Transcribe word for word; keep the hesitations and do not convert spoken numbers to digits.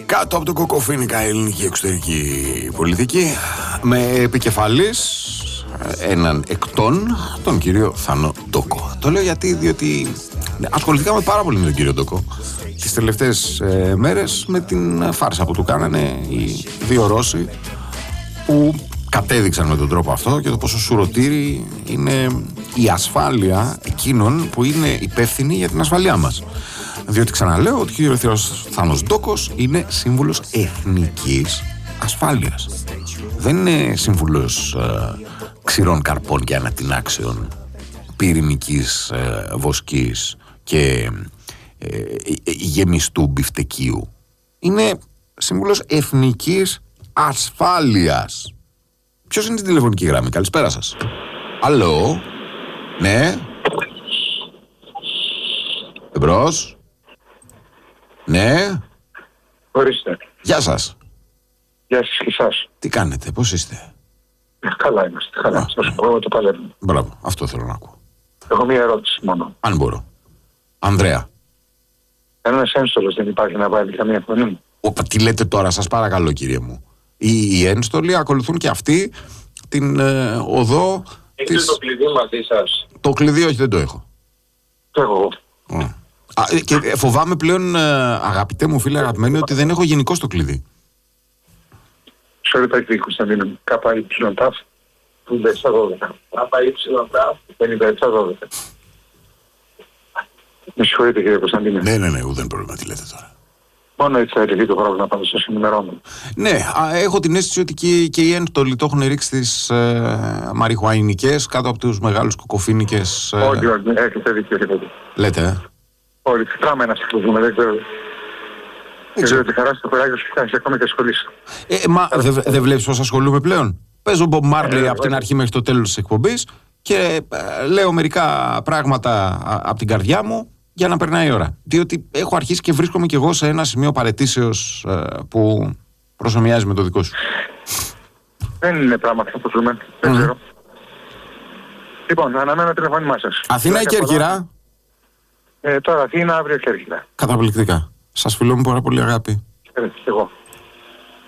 Κάτω από το κοκοφίνικα ελληνική εξωτερική πολιτική, με επικεφαλής έναν εκτών, τον κύριο Θάνο Ντόκο. Το λέω γιατί, διότι ασχοληθήκαμε πάρα πολύ με τον κύριο Ντόκο τις τελευταίες ε, μέρες με την φάρσα που του κάνανε οι δύο Ρώσοι, που κατέδειξαν με τον τρόπο αυτό και το πόσο σουρωτήρι είναι η ασφάλεια εκείνων που είναι υπεύθυνοι για την ασφαλειά μας. Διότι ξαναλέω ότι ο κύριος Θάνος Ντόκος είναι σύμβουλος εθνικής ασφάλειας. Δεν είναι σύμβουλος ε, ξηρών καρπών και ανατινάξεων, πυρηνικής ε, βοσκής και ε, ε, γεμιστού μπιφτεκίου. Είναι σύμβουλος εθνικής ασφάλειας. Ποιος είναι στην τηλεφωνική γραμμή? Καλησπέρα σας. Αλλο. Ναι. Εμπρός. Ναι. Ορίστε. Γεια σας. Γεια σας και εσάς. Τι κάνετε, πώς είστε? Καλά είμαστε, καλά. Σας πω το παλεύουμε. Μπράβο, αυτό θέλω να ακούω. Έχω μία ερώτηση μόνο. Αν μπορώ. Ανδρέα. Ένας ένστολος δεν υπάρχει να βάλει καμία φωνή? Οπα, τι λέτε τώρα, σας παρακαλώ κύριε μου. Οι, οι ένστολοι ακολουθούν και αυτοί την ε, οδό. Έχετε της... το κλειδί μαζί σας? Το κλειδί όχι, δεν το έχω. Το έχω εγώ. Mm. Α, και φοβάμαι πλέον, αγαπητέ μου φίλε, αγαπημένοι, ότι δεν έχω γενικό το κλειδί. Sorry, τα εκεί, Κωνσταντίνο. ΚΑΠΑ ΙΤΑΦ πενήντα επτά δώδεκα. ΚΑΠΑ ΙΤΑΦ πενήντα επτά δώδεκα. Με συγχωρείτε κύριε Κωνσταντίνο. Ναι, ναι, ναι, ουδέν πρόβλημα, τι λέτε τώρα. Μόνο έτσι θα λυθεί το πρόβλημα πάνω σας ενημερώνω. Ναι, α, έχω την αίσθηση ότι και, και οι ένστολοι το έχουν ρίξει στις ε, μαριχουαϊνικές κάτω από τους μεγάλους κοκοφίνικες. Ε... Όχι, όχι, έχετε δίκιο. Λέτε, ε. Όχι, φυτράμε να συγκλωθούμε, δεν ξέρω. Δεν ξέρω τι χαρά στο κοράκι σου φτιάξει ακόμα και ασχολείσαι. Ε, μα δεν δε βλέπεις πώς ασχολούμαι πλέον? Παίζω Bob Marley ε, από την αρχή μέχρι το τέλος της εκπομπής και ε, λέω μερικά πράγματα από την καρδιά μου για να περνάει η ώρα. Διότι έχω αρχίσει και βρίσκομαι κι εγώ σε ένα σημείο παραιτήσεως ε, που προσομοιάζει με το δικό σου. Δεν είναι πράγμα αυτό που ζούμε. Mm. Δεν ξέρω. Λοιπόν, αναμένω το τηλεφώνημά σας. Αθήνα ή Κέρκυρα? Ε, τώρα Αθήνα, αύριο Κέρκυρα. Καταπληκτικά. Σας φιλώ μου πάρα πολύ αγάπη. Ε, εγώ.